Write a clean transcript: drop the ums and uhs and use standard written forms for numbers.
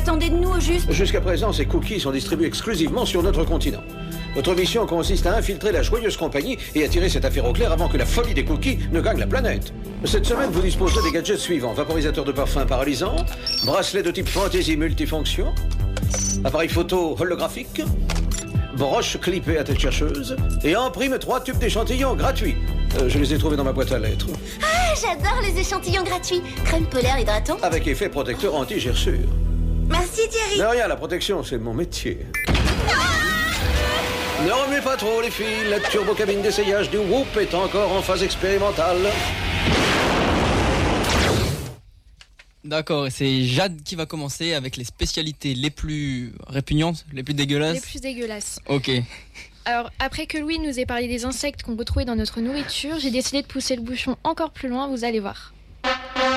attendez de nous au juste? Jusqu'à présent, ces cookies sont distribués exclusivement sur notre continent. Votre mission consiste à infiltrer la joyeuse compagnie et à tirer cette affaire au clair avant que la folie des cookies ne gagne la planète. Cette semaine, vous disposerez des gadgets suivants. Vaporisateur de parfum paralysant, bracelet de type fantaisie multifonction, appareil photo holographique, broche clippée à tête chercheuse et en prime 3 tubes d'échantillons gratuits. Je les ai trouvés dans ma boîte à lettres. Ah, j'adore les échantillons gratuits. Crème polaire hydratant. Avec effet protecteur anti-gerçure. Merci Thierry. De rien, la protection, c'est mon métier. Ne remuez pas trop, les filles. La turbocabine d'essayage du Whoop est encore en phase expérimentale. D'accord, et c'est Jade qui va commencer avec les spécialités les plus répugnantes, les plus dégueulasses. Les plus dégueulasses. Ok. Alors, après que Louis nous ait parlé des insectes qu'on retrouvait dans notre nourriture, j'ai décidé de pousser le bouchon encore plus loin, vous allez voir.